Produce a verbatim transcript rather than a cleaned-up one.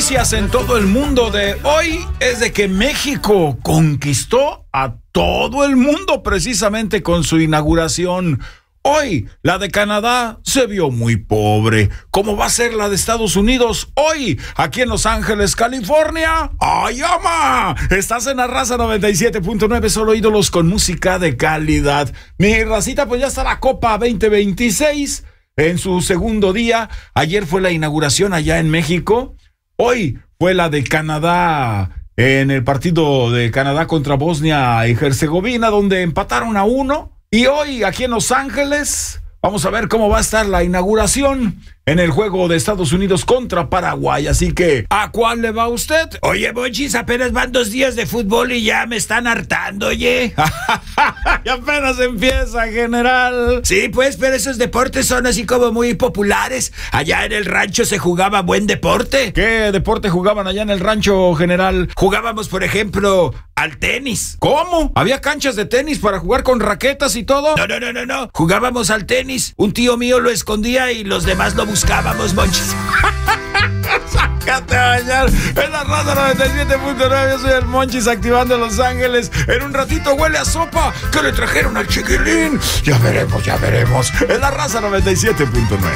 noticias en todo el mundo de hoy es de que México conquistó a todo el mundo precisamente con su inauguración. Hoy, la de Canadá se vio muy pobre. ¿Cómo va a ser la de Estados Unidos hoy, aquí en Los Ángeles, California? ¡Ay, ama! Estás en La Raza noventa y siete punto nueve, solo ídolos con música de calidad. Mi racita, pues ya está la Copa veinte veintiséis en su segundo día. Ayer fue la inauguración allá en México. Hoy fue la de Canadá en el partido de Canadá contra Bosnia y Herzegovina, donde empataron a uno. Y hoy, aquí en Los Ángeles, vamos a ver cómo va a estar la inauguración en el juego de Estados Unidos contra Paraguay. Así que, ¿a cuál le va usted? Oye, Monchis, apenas van dos días de fútbol y ya me están hartando, oye. Y apenas empieza, general. Sí, pues, pero esos deportes son así como muy populares. Allá en el rancho se jugaba buen deporte. ¿Qué deporte jugaban allá en el rancho, general? Jugábamos, por ejemplo, al tenis. ¿Cómo? ¿Había canchas de tenis para jugar con raquetas y todo? No, no, no, no, no. Jugábamos al tenis. Un tío mío lo escondía y los demás lo buscábamos, Monchis. Sácate a bañar. En La Raza noventa y siete punto nueve, yo soy el Monchis, activando Los Ángeles. En un ratito huele a sopa que le trajeron al chiquilín. Ya veremos, ya veremos. En La Raza noventa y siete punto nueve.